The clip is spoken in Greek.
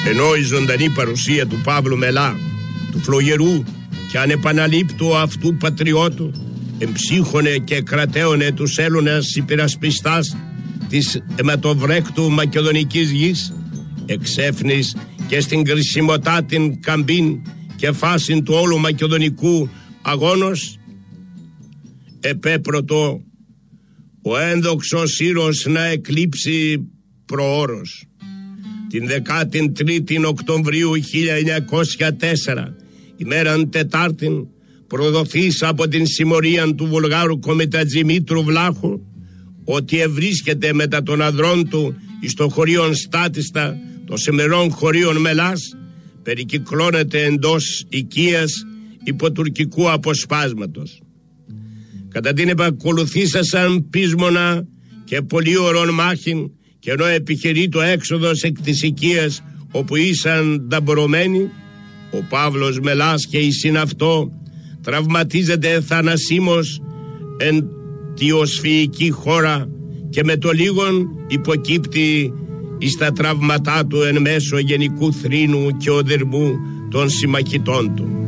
Ενώ η ζωντανή παρουσία του Παύλου Μελά, του φλογερού και ανεπαναλήπτου αυτού πατριώτου, εμψύχωνε και κρατέωνε τους Έλλονες υπερασπιστάς της αιματοβρέκτου μακεδονικής γης, εξέφνης και στην κρισιμοτάτην καμπίν και φάσιν του όλου μακεδονικού αγώνος, επέπρωτο ο ένδοξος ήρος να εκλείψει προώρος. Την 13η Οκτωβρίου 1904, ημέραν Τετάρτην, προδοθείς από την συμμορίαν του Βουλγάρου κομιτατζή Μήτρου Βλάχου, ότι ευρίσκεται μετά των ανδρών του εις το χωρίον Στάτιστα, το σημερών χωρίον Μελάς, περικυκλώνεται εντός οικίας υπό τουρκικού αποσπάσματος. Κατά την επακολουθήσασαν πείσμονα και πολύωρον μάχην, και ενώ επιχειρεί το έξοδος εκ της οικίας όπου ήσαν ταμπορωμένοι, ο Παύλος Μελάς και η συναυτό τραυματίζεται θανασίμως εν τιοσφυϊκή χώρα και με το λίγον υποκύπτει εις τα τραύματά του εν μέσω γενικού θρήνου και οδερμού των συμμαχητών του.